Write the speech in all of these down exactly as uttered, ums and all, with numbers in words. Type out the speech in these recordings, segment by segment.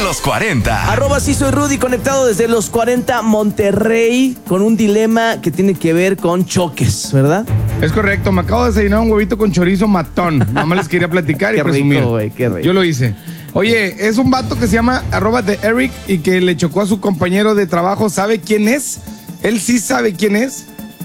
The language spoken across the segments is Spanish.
los cuarenta. Arroba sí soy Rudy, conectado desde los cuarenta Monterrey, con un dilema que tiene que ver con choques, ¿verdad? Es correcto, me acabo de desayunar un huevito con chorizo matón. Nada más les quería platicar y Qué presumir. rico, güey, qué rico. Yo lo hice. Oye, es un vato que se llama arroba de Eric y que le chocó a su compañero de trabajo. ¿Sabe quién es? Él sí sabe quién es.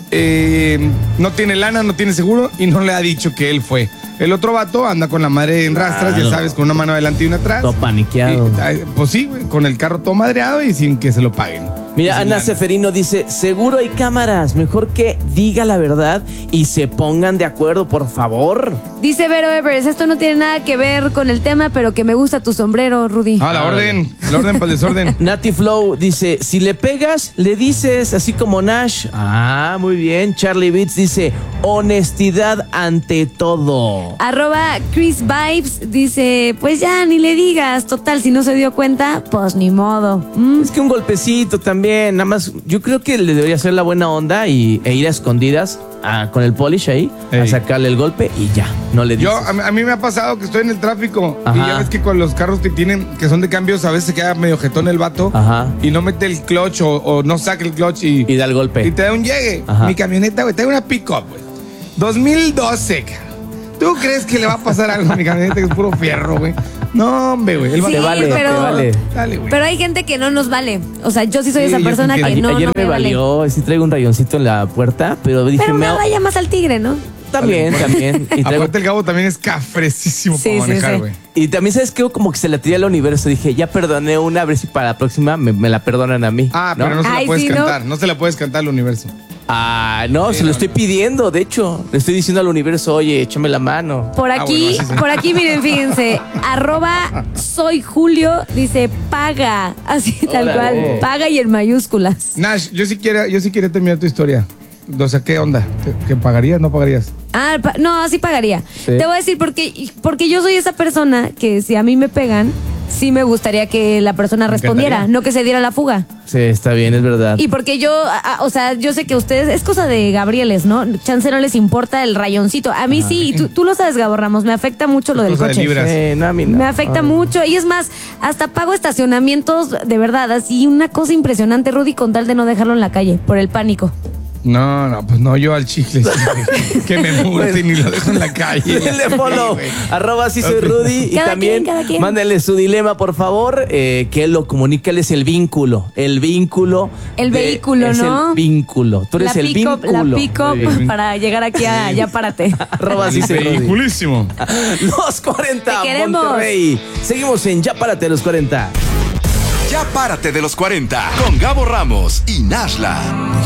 Eh, no tiene lana, no tiene seguro y no le ha dicho que él fue. El otro vato anda con la madre en rastras, Claro. ya sabes, con una mano adelante y una atrás. Todo paniqueado. Y, ay, pues sí, güey, con el carro todo madreado y sin que se lo paguen. Mira, Y sin Ana lana. Seferino dice, seguro hay cámaras, mejor que diga la verdad y se pongan de acuerdo, por favor. Dice Vero Evers, esto no tiene nada que ver con el tema, pero que me gusta tu sombrero, Rudy. Ah, la orden, la orden para el desorden. Nati Flow dice, si le pegas, le dices, así como Nash. Ah, muy bien. Charlie Beats dice, honestidad ante todo. Arroba Chris Vibes dice, pues ya, ni le digas. Total, si no se dio cuenta, pues ni modo. Mm. Es que un golpecito también, nada más, yo creo que le debería hacer la buena onda y, e ir a escondidas a- con el polish ahí, a Ey. sacarle el golpe y ya, no le dices. Yo, a, mí- a mí me ha pasado que estoy en el tráfico Ajá. y ya ves que con los carros que tienen, que son de cambios, a veces se queda medio jetón el vato. Ajá. Y no mete el clutch o, o no saca el clutch y, Y da el golpe. y te da un llegue. Ajá. Mi camioneta, güey, trae una pick-up, güey. dos mil doce, cabrón. ¿Tú crees que le va a pasar algo a mi camioneta que es puro fierro, güey? No, hombre, güey. El Sí, te vato- vale, pero- te vale. Dale, güey. Pero hay gente que no nos vale. O sea, yo sí soy Sí, esa yo persona te que entiendo. no, Ayer no me me vale. valió, sí traigo un rayoncito en la puerta, pero dije, Pero me una hago- raya más al tigre, ¿no? también, también. Y, traigo- Aparte el Gabo también es cafresísimo Sí, para sí, manejar, sí. güey. y también, ¿sabes qué? Como que se la tiré al universo. Dije, ya perdoné una, a ver si para la próxima me, me la perdonan a mí. Ah, pero no, se Ay, la puedes sí, ¿no? cantar. ¿no? se la puedes cantar al universo. Ah, no, Sí, se lo no, estoy no. pidiendo, de hecho. Le estoy diciendo al universo, oye, échame la mano. Por Ah, aquí, bueno, así sí. por aquí, miren, fíjense, arroba soy Julio, dice paga, así tal Órale. cual, paga y en mayúsculas. Nash, yo sí quiero, yo sí quiero terminar tu historia. O sea, ¿qué onda? ¿Qué, qué pagarías? ¿No pagarías? Ah, pa- no, así pagaría. Sí. Te voy a decir porque, porque yo soy esa persona que si a mí me pegan, sí me gustaría que la persona Me respondiera, encantaría. no que se diera la fuga. Sí, está bien, es verdad. Y porque yo, a- a- o sea, yo sé que ustedes, es cosa de Gabrieles, ¿no? Chance no les importa el rayoncito. A mí sí, y tú, tú lo sabes, Gabo Ramos, me afecta mucho lo Es del cosa de coche. libras. Sí, no, a mí no. Me afecta Ay. mucho. Y es más, hasta pago estacionamientos de verdad. Así una cosa impresionante, Rudy, con tal de no dejarlo en la calle, por el pánico. No, no, pues no, yo al chicle. sí, que me multen y lo dejo en la calle. Denle follow, Sí, güey. arroba sí soy Rudy. Y Cada también quien, cada quien. mándenle su dilema, por favor, eh, que él lo comunique. Él es el vínculo. El vínculo. El de- vehículo, es ¿no? el vínculo. Tú eres la el pick-up, vínculo. la pick-up Muy bien. para llegar aquí a Ya Párate. Arroba sí soy Rudy. Vehiculísimo. Los cuarenta, Te queremos. Monterrey. Seguimos en Ya Párate, los cuarenta. Ya párate de los cuarenta con Gabo Ramos y Nashla.